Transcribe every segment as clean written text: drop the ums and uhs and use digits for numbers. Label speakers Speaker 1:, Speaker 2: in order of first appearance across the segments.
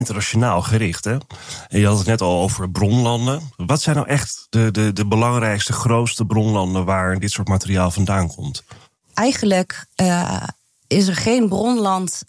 Speaker 1: internationaal gericht, hè? En je had het net al over bronlanden. Wat zijn nou echt de belangrijkste, grootste bronlanden waar dit soort materiaal vandaan komt?
Speaker 2: Eigenlijk is er geen bronland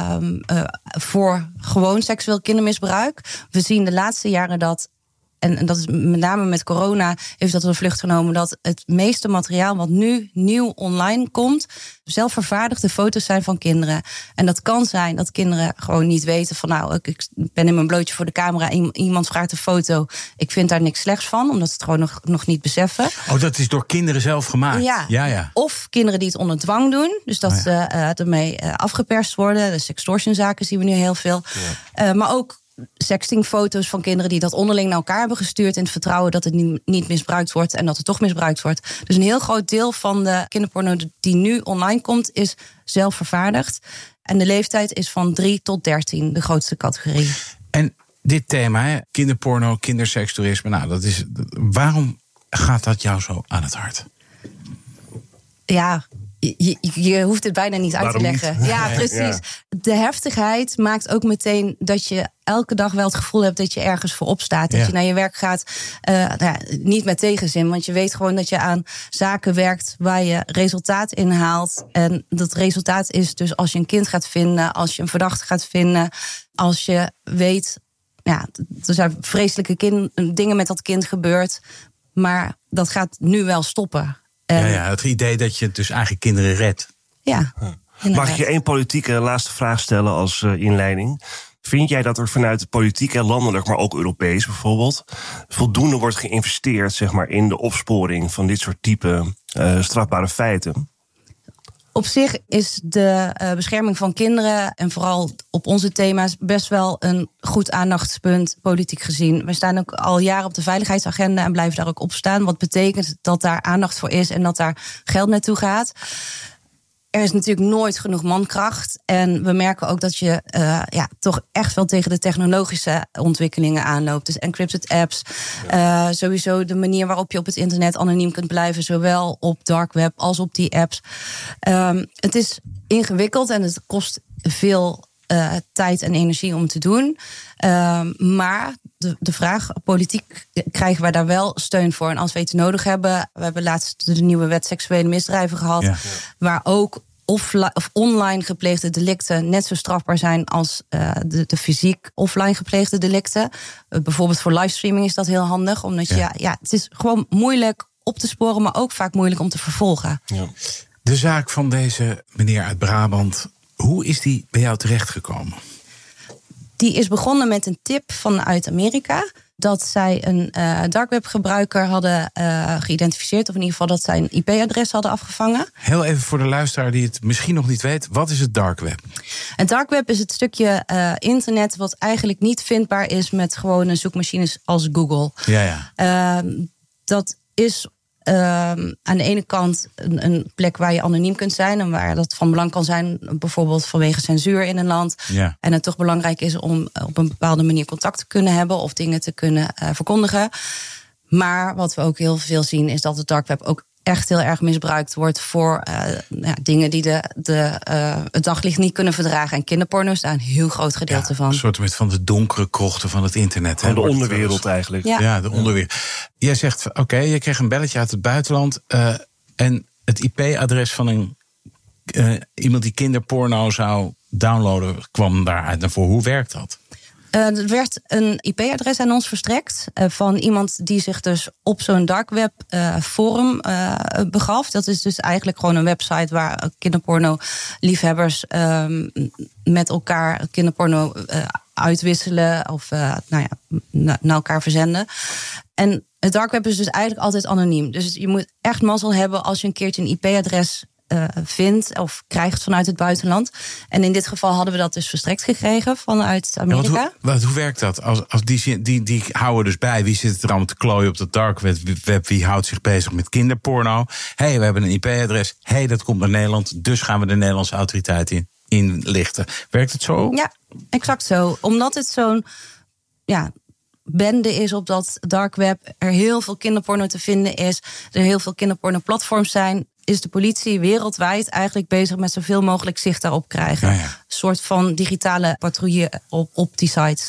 Speaker 2: voor gewoon seksueel kindermisbruik. We zien de laatste jaren dat, en dat is met name met corona, heeft dat een vlucht genomen, dat het meeste materiaal wat nu nieuw online komt, zelfvervaardigde foto's zijn van kinderen. En dat kan zijn dat kinderen gewoon niet weten van, nou, ik ben in mijn blootje voor de camera, iemand vraagt een foto, ik vind daar niks slechts van, omdat ze het gewoon nog niet beseffen.
Speaker 3: Oh, dat is door kinderen zelf gemaakt? Ja.
Speaker 2: Of kinderen die het onder dwang doen, dus dat ze ermee afgeperst worden. De sextortionzaken zien we nu heel veel. Ja. Maar ook sextingfoto's van kinderen die dat onderling naar elkaar hebben gestuurd in het vertrouwen dat het niet misbruikt wordt en dat het toch misbruikt wordt. Dus een heel groot deel van de kinderporno die nu online komt is zelf vervaardigd. En de leeftijd is van 3 tot 13, de grootste categorie.
Speaker 3: En dit thema, hè, kinderporno, kindersekstoerisme, nou, waarom gaat dat jou zo aan het hart?
Speaker 2: Ja, je hoeft het bijna niet uit te leggen.
Speaker 1: Niet?
Speaker 2: Ja, precies. Ja. De heftigheid maakt ook meteen dat je elke dag wel het gevoel hebt dat je ergens voor opstaat. Dat je naar je werk gaat, niet met tegenzin. Want je weet gewoon dat je aan zaken werkt waar je resultaat in haalt. En dat resultaat is dus als je een kind gaat vinden, als je een verdachte gaat vinden, als je weet, ja, er zijn vreselijke dingen met dat kind gebeurd. Maar dat gaat nu wel stoppen.
Speaker 3: Het idee dat je dus eigenlijk kinderen redt.
Speaker 2: Ja.
Speaker 1: Mag ik je één politieke laatste vraag stellen als inleiding? Vind jij dat er vanuit de politiek en landelijk, maar ook Europees bijvoorbeeld, voldoende wordt geïnvesteerd, zeg maar, in de opsporing van dit soort type strafbare feiten?
Speaker 2: Op zich is de bescherming van kinderen, en vooral op onze thema's, best wel een goed aandachtspunt politiek gezien. We staan ook al jaren op de veiligheidsagenda en blijven daar ook op staan. Wat betekent dat daar aandacht voor is en dat daar geld naartoe gaat. Er is natuurlijk nooit genoeg mankracht. En we merken ook dat je toch echt wel tegen de technologische ontwikkelingen aanloopt. Dus encrypted apps. Sowieso de manier waarop je op het internet anoniem kunt blijven. Zowel op dark web als op die apps. Het is ingewikkeld en het kost veel tijd en energie om te doen. Maar de vraag, politiek krijgen wij daar wel steun voor. En als we iets nodig hebben, we hebben laatst de nieuwe wet seksuele misdrijven gehad, waar ook online gepleegde delicten net zo strafbaar zijn als de fysiek offline gepleegde delicten. Bijvoorbeeld voor livestreaming is dat heel handig, omdat het is gewoon moeilijk op te sporen, maar ook vaak moeilijk om te vervolgen. Ja.
Speaker 3: De zaak van deze meneer uit Brabant, hoe is die bij jou terechtgekomen?
Speaker 2: Die is begonnen met een tip vanuit Amerika, dat zij een dark web gebruiker hadden geïdentificeerd, of in ieder geval dat zij een IP-adres hadden afgevangen.
Speaker 3: Heel even voor de luisteraar die het misschien nog niet weet, wat is het dark web?
Speaker 2: Het dark web is het stukje internet wat eigenlijk niet vindbaar is met gewone zoekmachines als Google. Dat is aan de ene kant een plek waar je anoniem kunt zijn en waar dat van belang kan zijn, bijvoorbeeld vanwege censuur in een land. Ja. En het toch belangrijk is om op een bepaalde manier contact te kunnen hebben of dingen te kunnen verkondigen. Maar wat we ook heel veel zien is dat het dark web ook echt heel erg misbruikt wordt voor dingen die het daglicht niet kunnen verdragen. En kinderporno is daar een heel groot gedeelte van.
Speaker 3: Een soort van de donkere krochten van het internet.
Speaker 1: Van de onderwereld eigenlijk.
Speaker 3: Ja, de onderwereld. Jij zegt, oké, je kreeg een belletje uit het buitenland en het IP-adres van iemand die kinderporno zou downloaden kwam daaruit naar voren. Hoe werkt dat?
Speaker 2: Er werd een IP-adres aan ons verstrekt van iemand die zich dus op zo'n dark web forum begaf. Dat is dus eigenlijk gewoon een website waar kinderporno-liefhebbers met elkaar kinderporno uitwisselen of naar elkaar verzenden. En het dark web is dus eigenlijk altijd anoniem. Dus je moet echt mazzel hebben als je een keertje een IP-adres vindt of krijgt vanuit het buitenland. En in dit geval hadden we dat dus verstrekt gekregen vanuit Amerika.
Speaker 3: Ja, hoe werkt dat? Als die houden dus bij, wie zit er allemaal te klooien op dat dark web, wie houdt zich bezig met kinderporno? We hebben een IP-adres, dat komt naar Nederland, dus gaan we de Nederlandse autoriteiten inlichten. Werkt het zo?
Speaker 2: Ja, exact zo. Omdat het zo'n bende is op dat dark web, er heel veel kinderporno te vinden is, er heel veel kinderporno-platforms zijn, is de politie wereldwijd eigenlijk bezig met zoveel mogelijk zicht daarop krijgen.
Speaker 3: Ja, ja.
Speaker 2: Een soort van digitale patrouille op die sites.